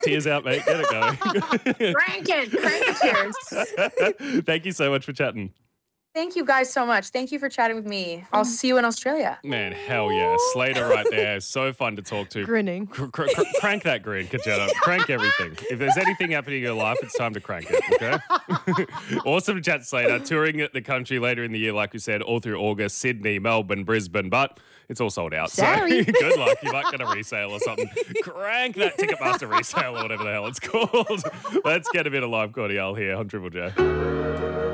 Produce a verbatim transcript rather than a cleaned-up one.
Tears out, mate. Get it going. Crank it. Crank it, cheers. Thank you so much for chatting. Thank you guys so much. Thank you for chatting with me. I'll see you in Australia. Man, hell yeah. Slater right there. So fun to talk to. Grinning. Cr- cr- cr- crank that grin, Kajana. Crank everything. If there's anything happening in your life, it's time to crank it, okay? Awesome to chat, Slater. Touring the country later in the year, like we said, all through August, Sydney, Melbourne, Brisbane, but it's all sold out. Sorry. So good luck. You might get a resale or something. Crank that Ticketmaster resale or whatever the hell it's called. Let's get a bit of live cordial here on Triple J.